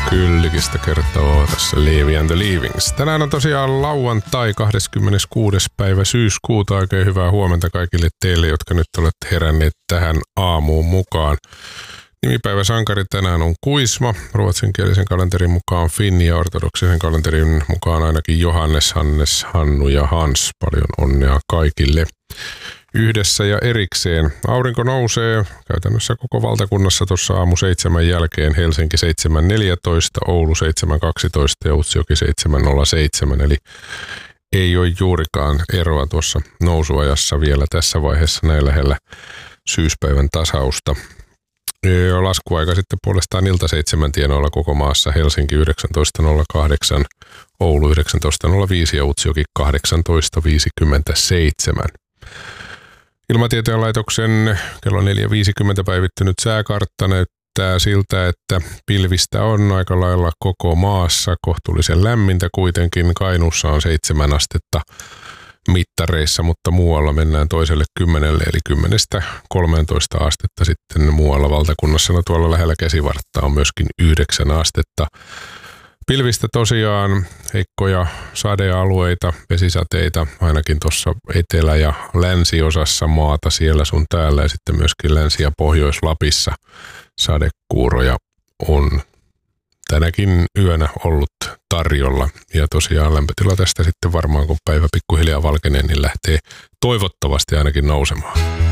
Kyllikistä kertoo tässä Levi and the Leavings. Tänään on tosiaan lauantai 26. päivä syyskuuta. Oikein hyvää huomenta kaikille teille, jotka nyt olette heränneet tähän aamuun mukaan. Nimipäivä sankari tänään on Kuisma, ruotsinkielisen kalenterin mukaan Finn ja ortodoksisen kalenterin mukaan ainakin Johannes, Hannes, Hannu ja Hans. Paljon onnea kaikille. Yhdessä ja erikseen. Aurinko nousee käytännössä koko valtakunnassa tuossa aamu 7 jälkeen. Helsinki 7.14, Oulu 7.12 ja Utsjoki 7.07. Eli ei ole juurikaan eroa tuossa nousuajassa vielä tässä vaiheessa näin lähellä syyspäivän tasausta. Laskuaika sitten puolestaan ilta 7 tienoilla koko maassa. Helsinki 19.08, Oulu 19.05 ja Utsjoki 18.57. Ilmatieteen laitoksen kello 4.50 päivittynyt sääkartta näyttää siltä, että pilvistä on aika lailla koko maassa. Kohtuullisen lämmintä kuitenkin. Kainuussa on 7 astetta mittareissa, mutta muualla mennään toiselle 10, eli 10-13 astetta sitten muualla valtakunnassa. No tuolla lähellä Käsivartta on myöskin 9 astetta. Pilvistä tosiaan heikkoja sadealueita, vesisateita, ainakin tuossa etelä- ja länsiosassa maata siellä sun täällä ja sitten myöskin Länsi- ja Pohjois-Lapissa sadekuuroja on tänäkin yönä ollut tarjolla. Ja tosiaan lämpötila tästä sitten varmaan kun päivä pikkuhiljaa valkenee, niin lähtee toivottavasti ainakin nousemaan.